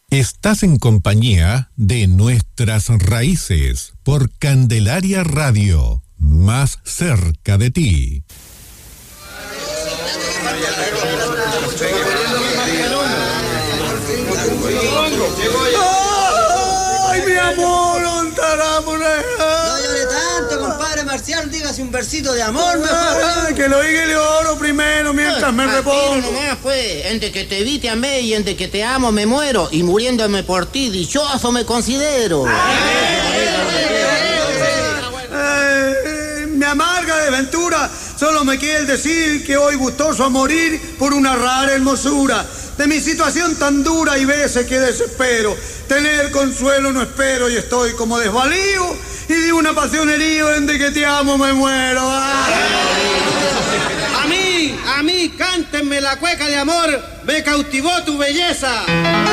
Estás en compañía de Nuestras Raíces por Candelaria Radio, más cerca de ti. ¡Ay, mi amor! No llore tanto, compadre Marcial, dígase un versito de amor mejor. Que lo diga y le oro primero mientras me repongo. Nomás, pues, entre que te vi te amé y entre que te amo me muero y muriéndome por ti dichoso me considero. Me amarga desventura, solo me quiere decir que hoy gustoso a morir por una rara hermosura. De mi situación tan dura y veces que desespero, tener consuelo no espero y estoy como desvalío y de una pasión herido entre que te amo me muero. A mí, cántenme la cueca de amor, me cautivó tu belleza.